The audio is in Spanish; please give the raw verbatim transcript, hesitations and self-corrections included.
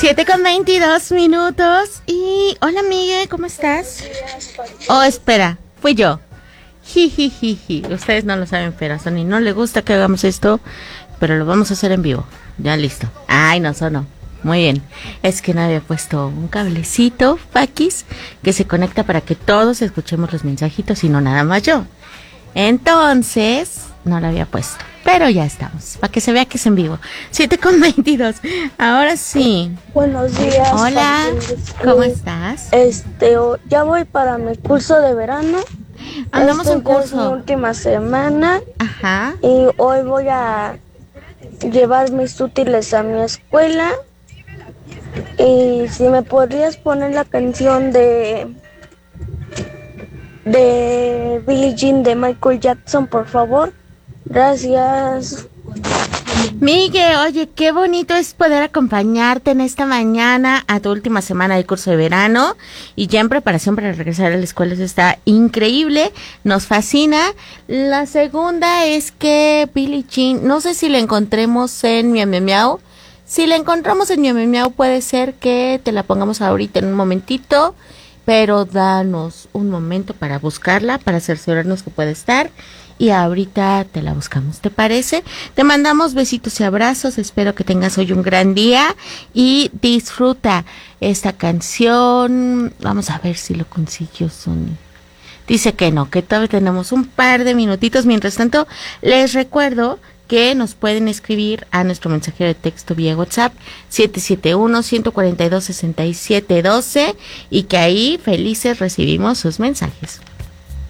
Siete con veintidós minutos. Y hola, Miguel, ¿cómo estás? Oh, espera, fui yo. Jijijiji. Ustedes no lo saben, pero a Sony no le gusta que hagamos esto, pero lo vamos a hacer en vivo. Ya listo. Ay, no sonó. Muy bien. Es que no había puesto un cablecito, Paquis, que se conecta para que todos escuchemos los mensajitos y no nada más yo. Entonces, no lo había puesto. Pero ya estamos, para que se vea que es en vivo. Siete con veintidós. Ahora sí. Buenos días. Hola, ¿cómo estás? Este, ya voy para mi curso de verano. Andamos en curso. Es mi última semana. Ajá. Y hoy voy a llevar mis útiles a mi escuela. Y si me podrías poner la canción de de Billie Jean de Michael Jackson, por favor. Gracias. Miguel, oye, qué bonito es poder acompañarte en esta mañana a tu última semana de curso de verano y ya en preparación para regresar a la escuela. Eso está increíble, nos fascina. La segunda es que Billie Jean, no sé si la encontremos en Miau Miau Miau. Si la encontramos en Miau Miau Miau, puede ser que te la pongamos ahorita en un momentito, pero danos un momento para buscarla, para cerciorarnos que puede estar. Y ahorita te la buscamos, ¿te parece? Te mandamos besitos y abrazos, espero que tengas hoy un gran día y disfruta esta canción. Vamos a ver si lo consiguió Sony. Dice que no, que todavía tenemos un par de minutitos. Mientras tanto, les recuerdo que nos pueden escribir a nuestro mensajero de texto vía WhatsApp siete siete uno, uno cuatro dos, seis siete uno dos y que ahí felices recibimos sus mensajes.